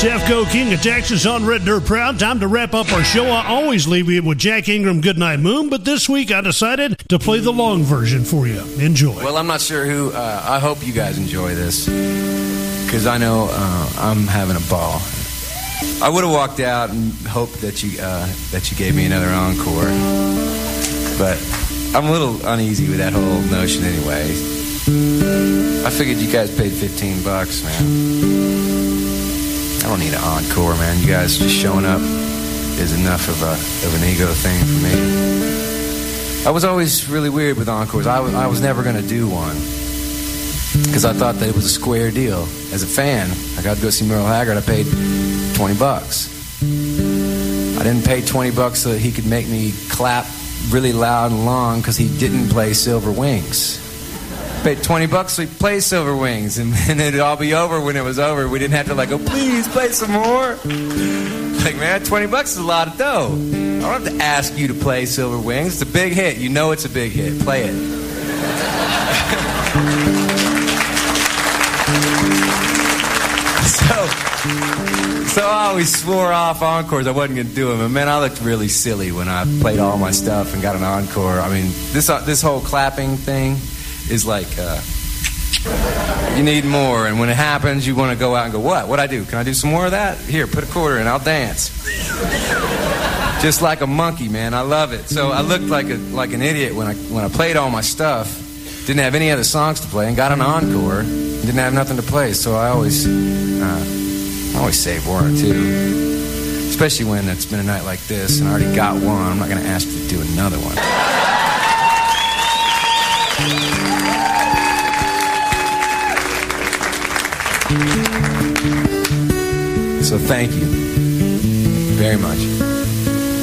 Defco King of Texas on Red Dirt Proud. Time to wrap up our show. I always leave you with Jack Ingram, Goodnight Moon, but this week I decided to play the long version for you. Enjoy. Well, I'm not sure who. I hope you guys enjoy this, because I know I'm having a ball. I would have walked out and hoped that you gave me another encore, but I'm a little uneasy with that whole notion anyway. I figured you guys paid $15, man. I don't need an encore, man. You guys just showing up is enough of an ego thing for me. I was always really weird with encores. I was never going to do one because I thought that it was a square deal. As a fan, I got to go see Merle Haggard. I paid $20. I didn't pay $20 so that he could make me clap really loud and long because he didn't play Silver Wings. Paid $20 so he plays Silver Wings, and it'd all be over when it was over. We didn't have to go, please play some more. Like, man, $20 is a lot of dough. I don't have to ask you to play Silver Wings. It's a big hit. You know it's a big hit. Play it. So I always swore off encores. I wasn't going to do them. And, man, I looked really silly when I played all my stuff and got an encore. I mean, this whole clapping thing is like, you need more, and when it happens, you want to go out and go, what I do? Can I do some more of that? Here, put a quarter in, I'll dance. Just like a monkey, man, I love it. So I looked like an idiot when I played all my stuff, didn't have any other songs to play, and got an encore, and didn't have nothing to play, so I always save one or two, especially when it's been a night like this, and I already got one. I'm not going to ask you to do another one. So thank you very much.